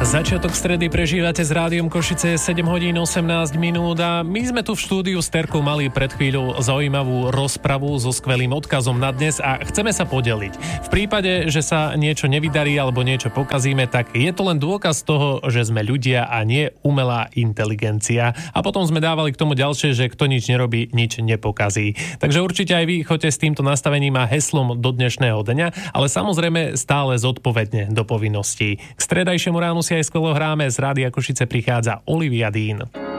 Začiatok stredy prežívate s Rádiom Košice 7 hodín 18 minút a my sme tu v štúdiu s Terkou mali pred chvíľou zaujímavú rozpravu so skvelým odkazom na dnes a chceme sa podeliť. V prípade, že sa niečo nevydarí alebo niečo pokazíme, tak je to len dôkaz toho, že sme ľudia a nie umelá inteligencia. A potom sme dávali k tomu ďalšie, že kto nič nerobí, nič nepokazí. Takže určite aj vy choďte s týmto nastavením a heslom do dnešného dňa, ale samozrejme stále zodpovedne do povinností. K stredajšiemu ránu si aj skvelo hráme, z Rádia Košice prichádza Olivia Dean.